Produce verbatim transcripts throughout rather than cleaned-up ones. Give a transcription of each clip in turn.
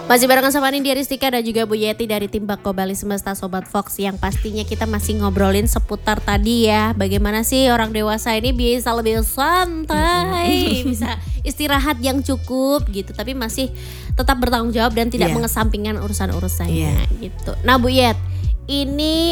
Masih barengan sama Nindya Ristika dan juga Bu Yeti dari tim Bako Bali Semesta Sobat Fox, yang pastinya kita masih ngobrolin seputar tadi ya, bagaimana sih orang dewasa ini bisa lebih santai, bisa istirahat yang cukup gitu, tapi masih tetap bertanggung jawab dan tidak yeah. mengesampingkan urusan-urusannya yeah. gitu. Nah Bu Yet, ini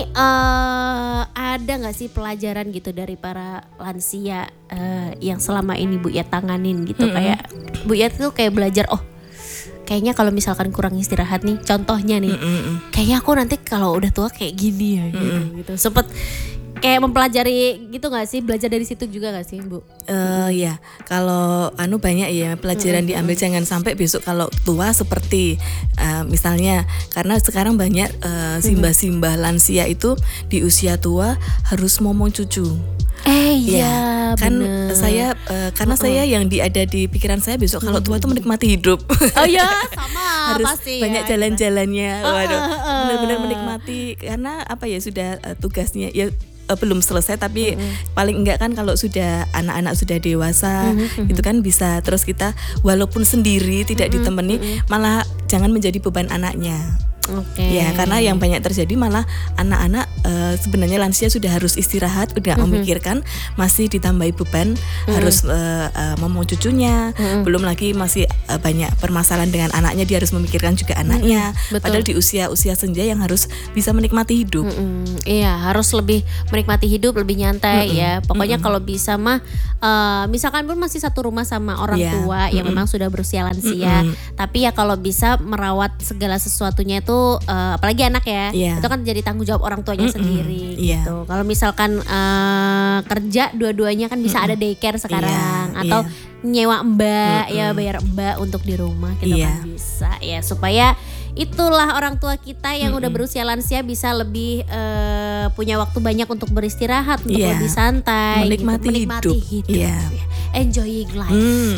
uh, ada gak sih pelajaran gitu dari para lansia uh, yang selama ini Bu Yet tanganin gitu, mm-hmm. kayak Bu Yet tuh kayak belajar, oh kayaknya kalau misalkan kurang istirahat nih, contohnya nih, mm-mm. kayaknya aku nanti kalau udah tua kayak gini ya, gitu. gitu. Sempet kayak mempelajari gitu nggak sih, belajar dari situ juga nggak sih Bu? Uh, ya, kalau anu banyak ya pelajaran mm-hmm. diambil, jangan sampai besok kalau tua seperti uh, misalnya, karena sekarang banyak uh, simbah-simbah lansia itu di usia tua harus momong cucu. Eh iya, ya, kan bener. saya uh, karena uh-uh. saya yang di, ada di pikiran saya besok kalau tua itu menikmati hidup. Oh iya, sama harus pasti banyak ya, jalan-jalannya, uh, waduh, uh, uh. benar-benar menikmati, karena apa ya, sudah uh, tugasnya ya uh, belum selesai, tapi uh-uh. paling enggak kan kalau sudah anak-anak sudah dewasa, uh-uh. itu kan bisa terus kita walaupun sendiri tidak uh-uh. ditemani, uh-uh. malah jangan menjadi beban anaknya. Okay. Ya, karena yang banyak terjadi malah anak-anak uh, sebenarnya lansia sudah harus istirahat, udah mm-hmm. memikirkan, masih ditambahi beban, mm-hmm. harus uh, uh, momong cucunya, mm-hmm. belum lagi masih uh, banyak permasalahan dengan anaknya, dia harus memikirkan juga anaknya. Mm-hmm. Padahal di usia-usia senja yang harus bisa menikmati hidup. Mm-hmm. Iya, harus lebih menikmati hidup, lebih nyantai mm-hmm. ya. Pokoknya mm-hmm. kalau bisa mah, uh, misalkan pun masih satu rumah sama orang yeah. tua yang mm-hmm. memang sudah berusia lansia, mm-hmm. tapi ya kalau bisa merawat segala sesuatunya itu, Uh, apalagi anak ya, yeah. itu kan jadi tanggung jawab orang tuanya mm-mm. sendiri yeah. gitu. Kalau misalkan uh, kerja dua-duanya kan bisa mm-mm. ada daycare sekarang, yeah. atau yeah. nyewa mbak, mm-mm. ya bayar mbak untuk di rumah gitu yeah. kan bisa ya, supaya itulah orang tua kita yang mm-mm. udah berusia lansia bisa lebih uh, punya waktu banyak untuk beristirahat, untuk yeah. lebih santai, menikmati, gitu. menikmati hidup, hidup yeah. ya. Enjoying life. Mm.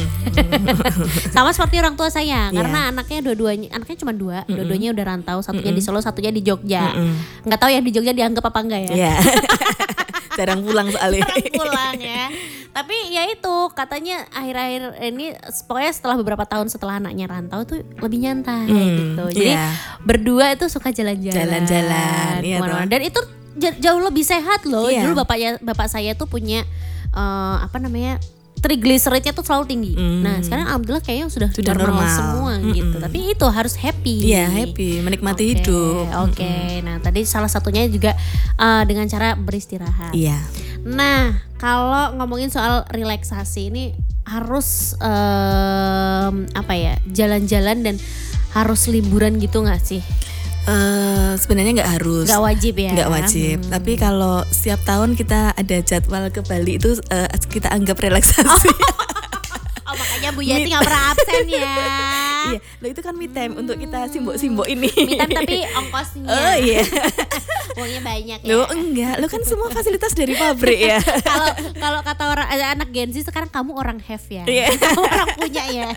Sama seperti orang tua saya, yeah. karena anaknya dua-duanya, anaknya cuma dua, mm-mm. dua-duanya udah rantau, satunya mm-mm. di Solo, satunya di Jogja. Mm-mm. Nggak tahu yang di Jogja dianggap apa enggak ya? Yeah. Jarang pulang soalnya. Jarang pulang ya. Tapi ya itu katanya akhir-akhir ini, pokoknya setelah beberapa tahun setelah anaknya rantau tuh lebih nyantai mm, gitu. Jadi yeah. berdua itu suka jalan-jalan. Jalan-jalan. Iya, dan itu jauh lebih sehat loh. Yeah. Dulu bapaknya bapak saya tuh punya uh, apa namanya? Triglyceridnya tuh selalu tinggi. Mm. Nah sekarang alhamdulillah kayaknya sudah, sudah normal, normal semua mm-mm. gitu. Tapi itu harus happy. Iya, happy, menikmati okay, hidup. Oke. Okay. Nah tadi salah satunya juga uh, dengan cara beristirahat. Iya. Nah kalau ngomongin soal relaksasi ini harus um, apa ya, jalan-jalan dan harus liburan gitu nggak sih? Uh, sebenarnya nggak harus, nggak wajib ya, nggak wajib. Hmm. Tapi kalau setiap tahun kita ada jadwal ke Bali itu uh, kita anggap relaksasi. Oh, oh makanya Bu Yati nggak pernah absen ya. Iya, lo itu kan me time hmm. untuk kita simbok-simbok ini. Me time tapi ongkosnya. Oh iya. Uangnya banyak ya. Lo enggak, lo kan semua fasilitas dari pabrik ya. Kalau kalau kata orang anak Gen Z sekarang, kamu orang have ya. Yeah. Kamu orang punya ya.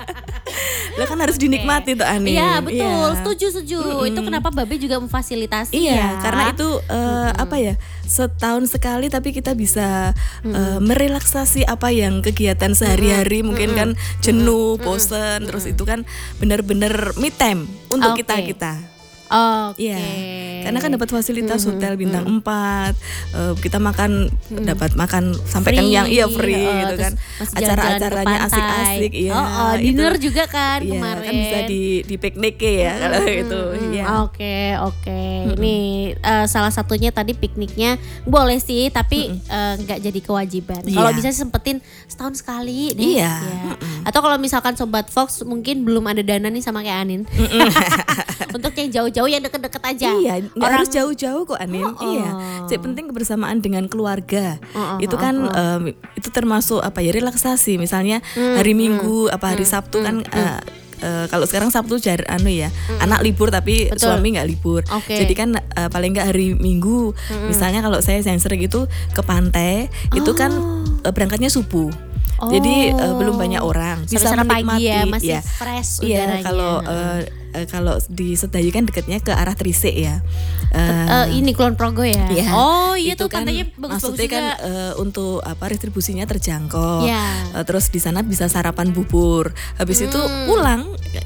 Lo kan harus okay. dinikmati tuh Ani. Iya betul, yeah. setuju setuju. Mm-hmm. Itu kenapa Babe juga memfasilitasi. Iya, ya. karena itu uh, mm-hmm. apa ya, setahun sekali tapi kita bisa mm-hmm. uh, merelaksasi apa yang kegiatan sehari-hari mm-hmm. mungkin kan jenuh, mm-hmm. bosen, mm-hmm. terus itu kan benar-benar me time untuk okay. kita kita. Oke. Okay. Iya. Karena kan dapat fasilitas mm-hmm. hotel bintang mm-hmm. empat, uh, kita makan mm-hmm. dapat makan sampai kenyang, iya free uh, gitu kan. Acara-acaranya asik-asik, iya. Oh, oh dinner itu, juga kan iya, kemarin. Kan bisa di di piknik ya kalau mm-hmm. itu. Iya. Oke, oke. Mm-hmm. Ini uh, salah satunya tadi pikniknya boleh sih, tapi nggak mm-hmm. uh, jadi kewajiban. Yeah. Kalau bisa sempetin setahun sekali deh. Iya. Ya. Mm-hmm. Atau kalau misalkan Sobat Fox mungkin belum ada dana nih sama kayak Anin. Untuk yang jauh-jauh, yang deket-deket aja. Iya, nggak harus jauh-jauh kok Anin. Oh, oh. Iya, yang penting kebersamaan dengan keluarga. Oh, oh, itu kan oh, oh. Um, itu termasuk apa ya, relaksasi. Misalnya hmm, hari Minggu, hmm, apa hari hmm, Sabtu kan. Hmm, uh, Uh, kalau sekarang Sabtu jar anu ya, mm-hmm. anak libur tapi betul. Suami nggak libur. Okay. Jadi kan uh, paling nggak hari Minggu, mm-hmm. misalnya kalau saya yang sering itu ke pantai, oh. itu kan uh, berangkatnya subuh. Oh. Jadi uh, belum banyak orang, bisa menikmati pagi ya, masih ya. fresh udaranya. Iya, kalau uh, uh, kalau di Sedayu kan dekatnya ke arah Trisik ya. Uh, uh, ini Kulon Progo ya. Iya, oh iya tuh kan, pantainya bagus-bagus maksudnya juga. Kan uh, untuk apa distribusinya terjangkau. Yeah. Uh, terus di sana bisa sarapan bubur. Habis hmm. itu pulang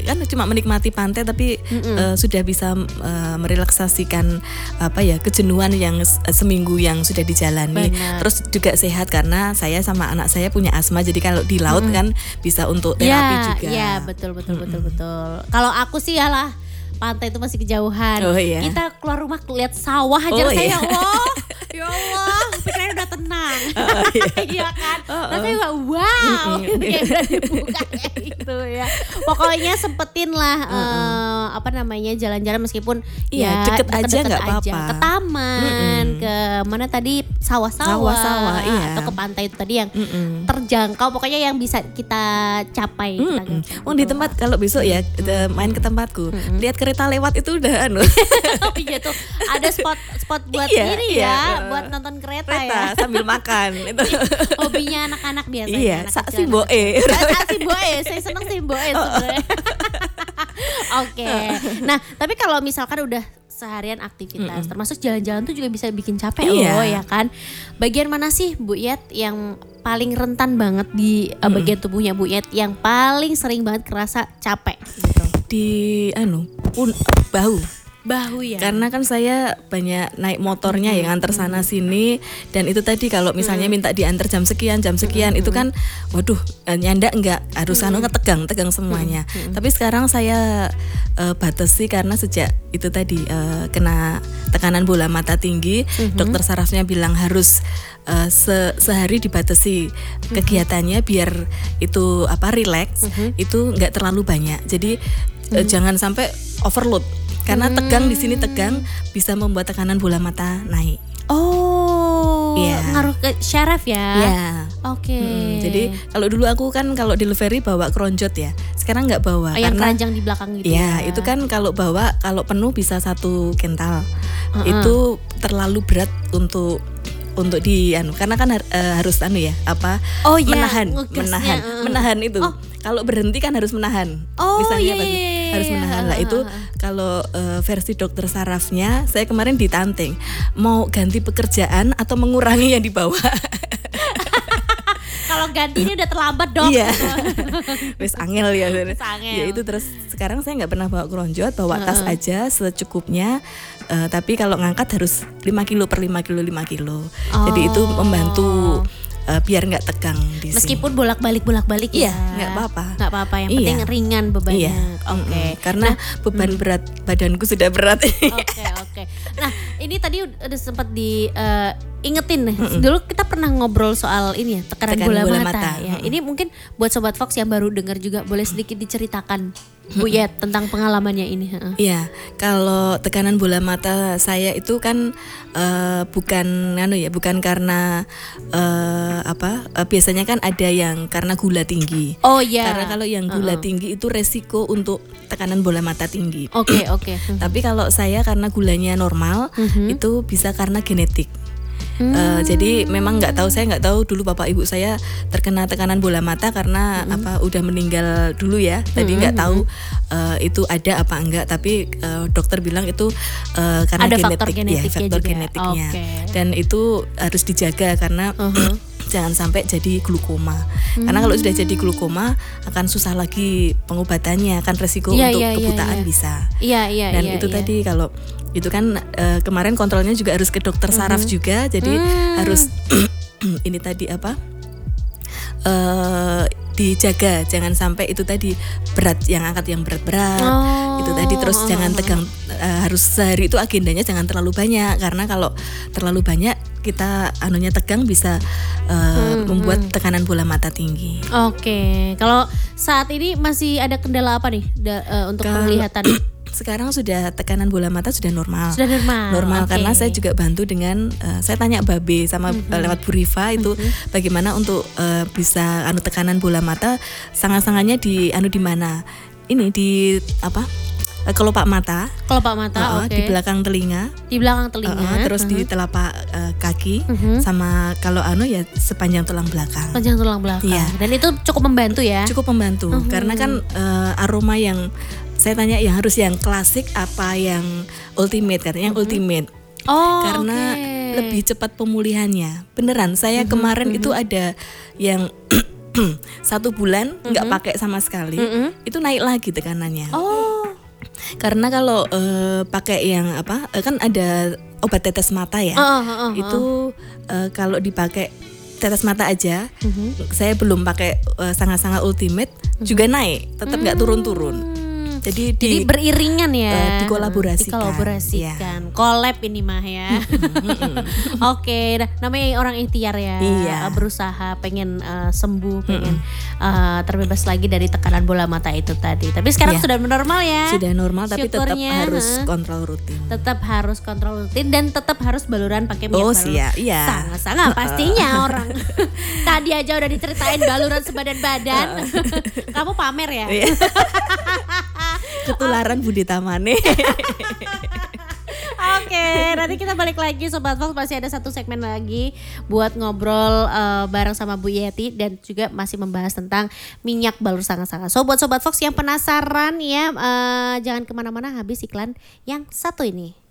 kan cuma menikmati pantai tapi uh, sudah bisa uh, merelaksasikan apa ya kejenuhan yang seminggu yang sudah dijalani. Benar. Terus juga sehat karena saya sama anak saya punya asma, jadi kalau di laut mm-hmm. kan bisa untuk terapi ya, juga. Iya betul betul mm-hmm. betul betul. Kalau aku sih yalah pantai itu masih kejauhan. Oh, iya. Kita keluar rumah lihat sawah aja oh, saya iya. ya Allah, ya Allah, pikirannya udah tenang. Oh, iya. Iya kan? Oh, oh. Rasanya wow, wow, kayak udah dibuka kayak gitu ya. Pokoknya sempetin lah uh, uh, apa namanya jalan-jalan meskipun iya, ya deket aja nggak apa-apa. Ke taman, mm-mm. ke mana tadi sawah-sawah, sawah-sawah iya. atau ke pantai itu tadi yang mm-mm. terjangkau. Pokoknya yang bisa kita capai. Mm-mm. Oh di tempat kalau besok ya main ke tempatku, mm-mm. lihat kereta lewat itu udah anu. Oh iya tuh ada spot spot buat iya, ini iya, ya, uh, buat nonton kereta, kereta ya. Sambil makan itu. Hobinya anak-anak biasanya. Iya, anak sak kecil, simboe. Sak simboe, saya seneng simboe sebenarnya. Oke. Nah, tapi kalau misalkan udah seharian aktivitas, mm-mm. termasuk jalan-jalan tuh juga bisa bikin capek iya. loh ya kan. Bagian mana sih Bu Yet yang paling rentan banget di uh, bagian tubuhnya Bu Yet yang paling sering banget kerasa capek gitu? Di anu pun bahu. Bahu ya. Karena kan saya banyak naik motornya hmm. yang antar sana sini dan itu tadi kalau misalnya hmm. minta diantar jam sekian jam sekian hmm. itu kan waduh nyanda enggak harus anu hmm. tegang tegang semuanya. Hmm. Tapi sekarang saya uh, batasi karena sejak itu tadi uh, kena tekanan bola mata tinggi, hmm. dokter sarafnya bilang harus uh, se- sehari dibatasi hmm. kegiatannya biar itu apa relax, hmm. itu enggak terlalu banyak. Jadi hmm. uh, jangan sampai overload. Karena tegang di sini tegang bisa membuat tekanan bola mata naik. Oh, yeah. Ngaruh ke syaraf ya? Iya. Oke. Okay. Hmm, jadi kalau dulu aku kan kalau delivery bawa keronjot ya. Sekarang nggak bawa. Oh, yang keranjang di belakang gitu. Ya, ya, itu kan kalau bawa kalau penuh bisa satu kental. Uh-uh. Itu terlalu berat untuk untuk di anu karena kan uh, harus anu ya apa oh, yeah. menahan Ngegasnya, menahan uh. menahan itu. Oh. Kalau berhenti kan harus menahan. Oh, misalnya iya, iya, iya, harus menahan lah itu kalau uh, versi dokter sarafnya saya kemarin ditanteng mau ganti pekerjaan atau mengurangi yang dibawa. Kalau ganti ini udah terlambat dong. Iya. Wes angel ya. Wes angel. Ya itu terus sekarang saya nggak pernah bawa keronjot, bawa uh-uh. tas aja secukupnya. Uh, tapi kalau ngangkat harus lima kilo per lima kilo lima kilo. Oh. Jadi itu membantu uh, biar nggak tegang di meskipun sini. bolak-balik bolak-balik ya. Iya, nggak apa-apa. Nggak apa-apa, yang penting iya. ringan bebannya. Iya. Oke. Okay. Karena nah, beban hmm. berat badanku sudah berat. Oke, okay, oke. Okay. Nah, ini tadi udah sempat di uh, ingetin nih. Mm-mm. Dulu kita pernah ngobrol soal ini ya, tekanan, tekanan bola, bola mata, mata. Ya. Ini mungkin buat sobat Fox yang baru dengar juga boleh sedikit diceritakan Bu Yet tentang pengalamannya ini. Iya, kalau tekanan bola mata saya itu kan uh, bukan anu ya, bukan karena uh, apa? Uh, biasanya kan ada yang karena gula tinggi. Oh iya. Karena kalau yang gula uh-uh. tinggi itu resiko untuk tekanan bola mata tinggi. Oke, okay, oke. Okay. Tapi kalau saya karena gulanya normal, uh-huh. itu bisa karena genetik. Hmm. Uh, jadi memang nggak tahu, saya nggak tahu dulu bapak ibu saya terkena tekanan bola mata karena hmm. apa udah meninggal dulu ya. Tadi nggak hmm. tahu uh, itu ada apa enggak, tapi uh, dokter bilang itu uh, karena ada genetik faktor genetiknya ya, faktor juga. genetiknya. Okay. Dan itu harus dijaga karena uh-huh. jangan sampai jadi glukoma. Hmm. Karena kalau sudah jadi glukoma akan susah lagi pengobatannya, akan resiko yeah, untuk yeah, kebutaan yeah, yeah. bisa. Iya yeah, iya yeah, Dan yeah, itu yeah. tadi kalau itu kan uh, kemarin kontrolnya juga harus ke dokter saraf mm-hmm. juga, jadi mm. harus ini tadi apa uh, dijaga, jangan sampai itu tadi berat yang angkat yang berat-berat, oh. itu tadi terus oh. jangan tegang, uh, harus sehari itu agendanya jangan terlalu banyak karena kalau terlalu banyak kita anunya tegang bisa uh, hmm, membuat hmm. tekanan bola mata tinggi. Oke, kalau saat ini masih ada kendala apa nih da, uh, untuk Kal- penglihatan? Sekarang sudah tekanan bola mata sudah normal. Sudah normal. Normal okay. Karena saya juga bantu dengan uh, saya tanya Babe sama mm-hmm. uh, lewat Bu Rifa itu mm-hmm. bagaimana untuk uh, bisa anu tekanan bola mata sangat-sangatnya di anu di mana? Ini di apa? Uh, kelopak mata. Kelopak mata, uh, oke. Okay. Di belakang telinga. Di belakang telinga. Uh, uh, terus uh-huh. di telapak uh, kaki uh-huh. sama kalau anu ya sepanjang tulang belakang. Sepanjang tulang belakang. Ya. Dan itu cukup membantu ya? Cukup membantu uh-huh. karena kan uh, aroma yang saya tanya yang harus yang klasik apa yang ultimate, katanya yang mm-hmm. ultimate. Oh, karena okay. lebih cepat pemulihannya. Beneran, saya mm-hmm. kemarin mm-hmm. itu ada yang satu bulan nggak Mm-hmm. pakai sama sekali, Mm-hmm. itu naik lagi tekanannya. Oh. Karena kalau eh, pakai yang apa, eh, kan ada obat tetes mata ya. Oh, oh, oh, oh. Itu eh, kalau dipakai tetes mata aja, Mhm. saya belum pakai eh, sangat-sangat ultimate juga naik, tetap nggak turun-turun. Hmm. Jadi, Jadi di, beriringan ya. eh, dikolaborasikan. Dikolaborasikan. Collab ini mah ya. Oke, nah, namanya orang ikhtiar ya. Iya. Eh, Berusaha pengen eh, sembuh, pengen eh, terbebas lagi dari tekanan bola mata itu tadi. Tapi sekarang Iya. sudah normal ya. sudah normal, tapi tetap Syukurnya, harus heeh. kontrol rutin. Tetap harus kontrol rutin dan tetap harus baluran pakai minyak Oh, balur. siap, iya. Sangat-sangat pastinya orang. Tadi aja udah diceritain baluran sebadan-badan. Kamu pamer ya? Iya. Ketularan Budi Tamane. Oke, nanti kita balik lagi Sobat Fox, masih ada satu segmen lagi buat ngobrol eh, bareng sama Bu Yeti dan juga masih membahas tentang minyak balur sangat-sangat. So buat Sobat Fox yang penasaran ya, eh, jangan kemana-mana habis iklan yang satu ini.